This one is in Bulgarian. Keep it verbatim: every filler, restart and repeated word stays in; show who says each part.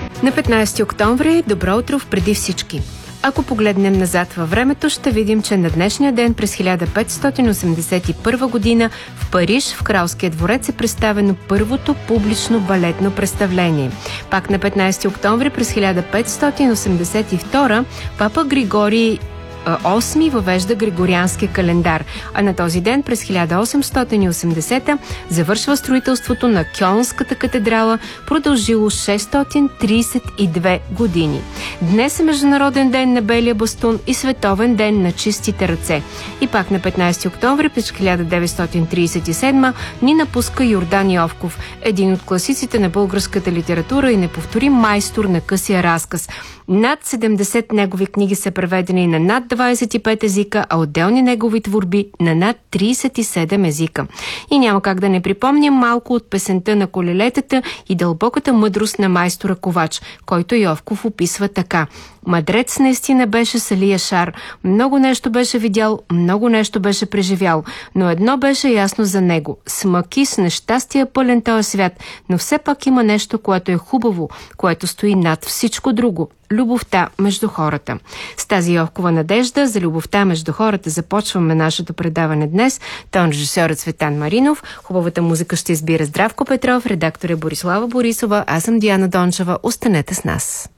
Speaker 1: На петнайсети октомври, добро утро преди всички! Ако погледнем назад във времето, ще видим, че на днешния ден през хиляда петстотин осемдесет и първа година в Париж, в Кралския дворец, е представено първото публично балетно представление. Пак на петнайсети октомври през хиляда петстотин осемдесет и втора папа Григорий осми въвежда Григорианския календар, а на този ден през хиляда осемстотин и осемдесета завършва строителството на Кьолнската катедрала, продължило шестстотин трийсет и две години. Днес е Международен ден на белия бастун и Световен ден на чистите ръце. И пак на петнайсети октомври през хиляда деветстотин трийсет и седма ни напуска Йордан Йовков, един от класиците на българската литература и неповторим майстор на късия разказ. Над седемдесет негови книги са преведени на над двайсет и пет езика, а отделни негови творби на над трийсет и седем езика. И няма как да не припомним малко от песента на колелетата и дълбоката мъдрост на майстора ковач, който Йовков описва така: мъдрец наистина беше Сали Яшар, много нещо беше видял, много нещо беше преживял, но едно беше ясно за него: с мъки, с нещастие пълен този свят, но все пак има нещо, което е хубаво, което стои над всичко друго – любовта между хората. С тази Йовкова надежда за любовта между хората започваме нашето предаване днес. Тон режисьорът Цветан Маринов, хубавата музика ще избира Здравко Петров, редактор е Борислава Борисова, аз съм Диана Дончева. Останете с нас.